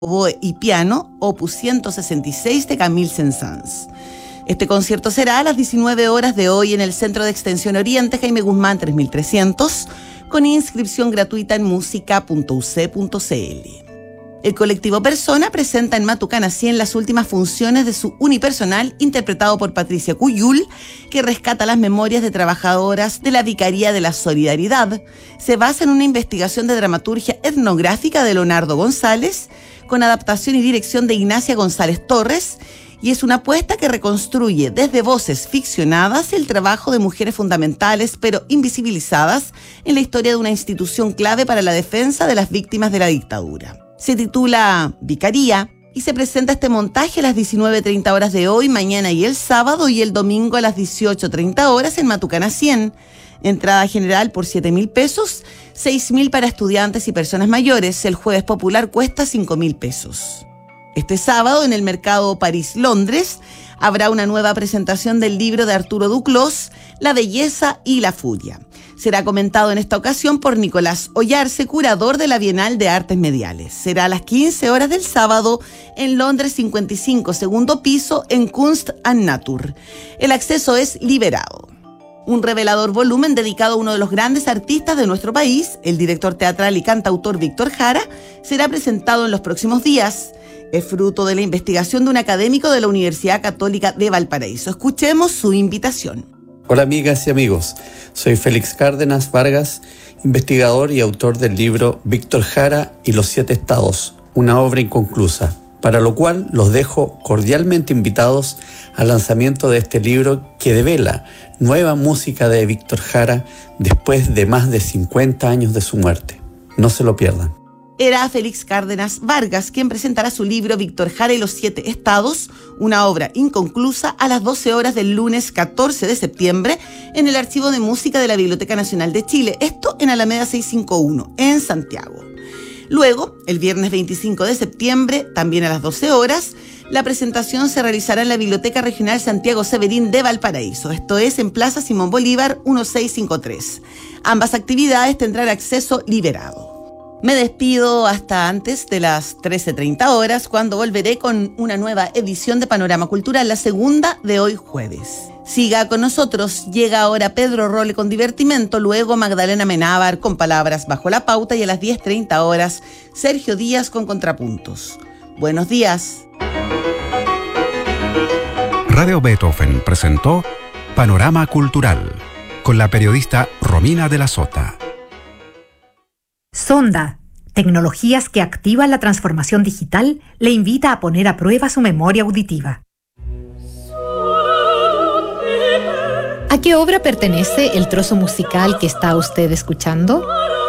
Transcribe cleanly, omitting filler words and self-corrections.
oboe y piano, opus 166 de Camille Saint-Saëns. Este concierto será a las 19 horas de hoy en el Centro de Extensión Oriente Jaime Guzmán 3300, con inscripción gratuita en musica.uc.cl. El colectivo Persona presenta en Matucana 100 las últimas funciones de su unipersonal interpretado por Patricia Cuyul, que rescata las memorias de trabajadoras de la Vicaría de la Solidaridad. Se basa en una investigación de dramaturgia etnográfica de Leonardo González, con adaptación y dirección de Ignacia González Torres, y es una apuesta que reconstruye desde voces ficcionadas el trabajo de mujeres fundamentales pero invisibilizadas en la historia de una institución clave para la defensa de las víctimas de la dictadura. Se titula Vicaría y se presenta este montaje a las 19:30 horas de hoy, mañana y el sábado, y el domingo a las 18:30 horas en Matucana 100. Entrada general por 7.000 pesos, 6.000 para estudiantes y personas mayores. El jueves popular cuesta 5.000 pesos. Este sábado en el Mercado París-Londres habrá una nueva presentación del libro de Arturo Duclos, La belleza y la furia. Será comentado en esta ocasión por Nicolás Ollarse, curador de la Bienal de Artes Mediales. Será a las 15 horas del sábado en Londres 55, segundo piso, en Kunst and Natur. El acceso es liberado. Un revelador volumen dedicado a uno de los grandes artistas de nuestro país, el director teatral y cantautor Víctor Jara, será presentado en los próximos días. Es fruto de la investigación de un académico de la Universidad Católica de Valparaíso. Escuchemos su invitación. Hola amigas y amigos, soy Félix Cárdenas Vargas, investigador y autor del libro Víctor Jara y los 7 estados, una obra inconclusa, para lo cual los dejo cordialmente invitados al lanzamiento de este libro que devela nueva música de Víctor Jara después de más de 50 años de su muerte. No se lo pierdan. Era Félix Cárdenas Vargas quien presentará su libro Víctor Jara y los 7 estados, una obra inconclusa, a las 12 horas del lunes 14 de septiembre en el Archivo de Música de la Biblioteca Nacional de Chile, esto en Alameda 651, en Santiago. Luego, el viernes 25 de septiembre, también a las 12 horas, la presentación se realizará en la Biblioteca Regional Santiago Severín de Valparaíso, esto es en Plaza Simón Bolívar 1653. Ambas actividades tendrán acceso liberado. Me despido hasta antes de las 13:30 horas, cuando volveré con una nueva edición de Panorama Cultural, la segunda de hoy jueves. Siga con nosotros. Llega ahora Pedro Role con Divertimento, luego Magdalena Menábar con Palabras bajo la pauta, y a las 10:30 horas Sergio Díaz con Contrapuntos. Buenos días. Radio Beethoven presentó Panorama Cultural con la periodista Romina de la Sota. Sonda, tecnologías que activan la transformación digital, le invita a poner a prueba su memoria auditiva. ¿A qué obra pertenece el trozo musical que está usted escuchando?